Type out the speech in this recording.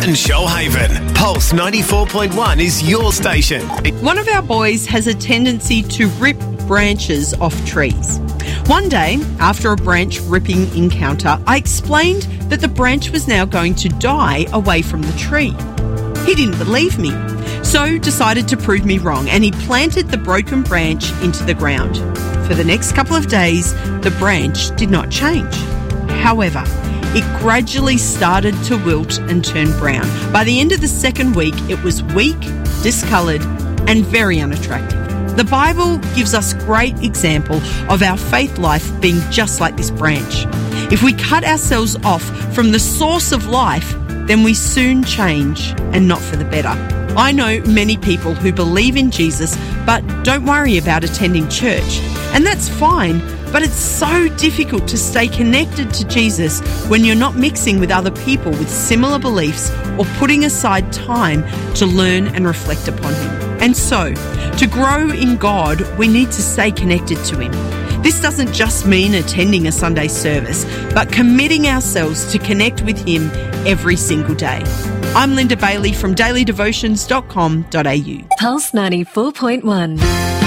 and Shoalhaven. Pulse 94.1 is your station. One of our boys has a tendency to rip branches off trees. One day, after a branch ripping encounter, I explained that the branch was now going to die away from the tree. He didn't believe me, so decided to prove me wrong, and he planted the broken branch into the ground. For the next couple of days, the branch did not change. However, it gradually started to wilt and turn brown. By the end of the second week, it was weak, discoloured, and very unattractive. The Bible gives us great example of our faith life being just like this branch. If we cut ourselves off from the source of life, then we soon change, and not for the better. I know many people who believe in Jesus but don't worry about attending church. And that's fine, but it's so difficult to stay connected to Jesus when you're not mixing with other people with similar beliefs or putting aside time to learn and reflect upon Him. And so, to grow in God, we need to stay connected to Him. This doesn't just mean attending a Sunday service, but committing ourselves to connect with Him every single day. I'm Linda Bailey from dailydevotions.com.au. Pulse 94.1.